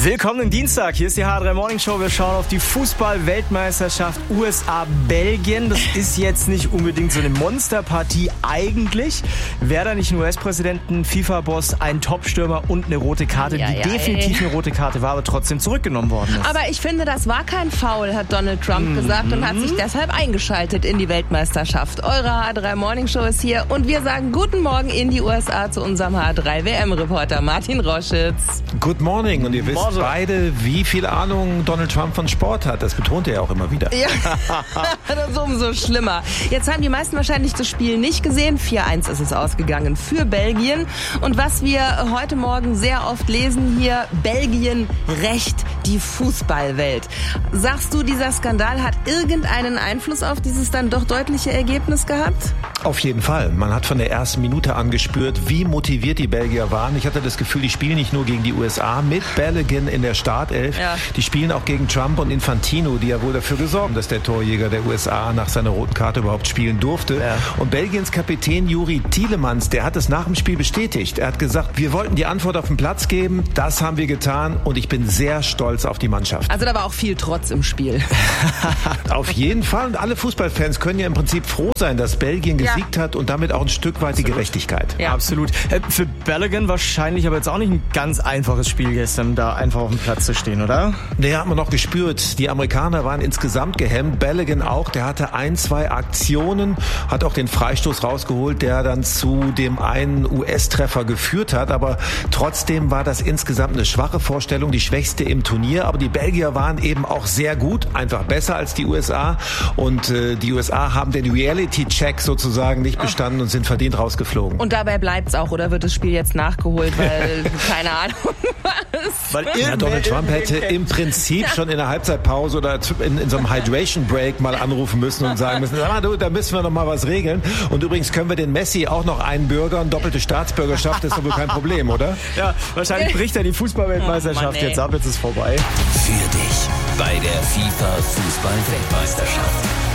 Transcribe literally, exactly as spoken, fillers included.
Willkommen am Dienstag, hier ist die H drei Morning Show. Wir schauen auf die Fußball-Weltmeisterschaft U S A-Belgien. Das ist jetzt nicht unbedingt so eine Monsterpartie eigentlich. Wäre da nicht ein U S-Präsidenten, FIFA-Boss, ein Top-Stürmer und eine rote Karte, ja, die ja, definitiv ey. eine rote Karte war, aber trotzdem zurückgenommen worden ist. Aber ich finde, das war kein Foul, hat Donald Trump Mhm. gesagt und hat sich deshalb eingeschaltet in die Weltmeisterschaft. Eure H drei Morning Show ist hier und wir sagen guten Morgen in die U S A zu unserem H drei W M-Reporter Martin Roschitz. Good morning. Und ihr wisst Morgen. beide, wie viel Ahnung Donald Trump von Sport hat. Das betont er ja auch immer wieder. Ja, das ist umso schlimmer. Jetzt haben die meisten wahrscheinlich das Spiel nicht gesehen. vier eins ist es ausgegangen für Belgien. Und was wir heute Morgen sehr oft lesen hier, Belgien rächt die Fußballwelt. Sagst du, dieser Skandal hat irgendeinen Einfluss auf dieses dann doch deutliche Ergebnis gehabt? Auf jeden Fall. Man hat von der ersten Minute an gespürt, wie motiviert die Belgier waren. Ich hatte das Gefühl, die spielen nicht nur gegen die U S A mit Belgien in der Startelf. Ja. Die spielen auch gegen Trump und Infantino, die ja wohl dafür gesorgt haben, dass der Torjäger der U S A nach seiner roten Karte überhaupt spielen durfte. Ja. Und Belgiens Kapitän Juri Tielemans, der hat es nach dem Spiel bestätigt. Er hat gesagt, wir wollten die Antwort auf den Platz geben. Das haben wir getan und ich bin sehr stolz auf die Mannschaft. Also da war auch viel Trotz im Spiel. Auf jeden Fall. Und alle Fußballfans können ja im Prinzip froh sein, dass Belgien Ja. gesiegt hat und damit auch ein Stück weit die Gerechtigkeit. Ja. Absolut. Äh, Für Belgien wahrscheinlich aber jetzt auch nicht ein ganz einfaches Spiel gestern, da einfach auf dem Platz zu stehen, oder? Naja, hat man noch gespürt. Die Amerikaner waren insgesamt gehemmt. Belgien auch. Der hatte ein, zwei Aktionen, hat auch den Freistoß rausgeholt, der dann zu dem einen U S-Treffer geführt hat. Aber trotzdem war das insgesamt eine schwache Vorstellung, die schwächste im Turnier. Aber die Belgier waren eben auch sehr gut, einfach besser als die U S A. Und äh, die U S A haben den Reality-Check sozusagen nicht bestanden und sind verdient rausgeflogen. Und dabei bleibt's auch, oder wird das Spiel jetzt nachgeholt, weil keine Ahnung was? Weil Ja, Donald Trump hätte im Prinzip schon in der Halbzeitpause oder in, in so einem Hydration Break mal anrufen müssen und sagen müssen, sag mal, du, da müssen wir noch mal was regeln. Und übrigens können wir den Messi auch noch einbürgern. Doppelte Staatsbürgerschaft ist doch wohl kein Problem, oder? Ja, wahrscheinlich bricht er die Fußballweltmeisterschaft Oh Mann, ey. jetzt ab, jetzt ist vorbei. Für dich bei der FIFA Fußball-Weltmeisterschaft.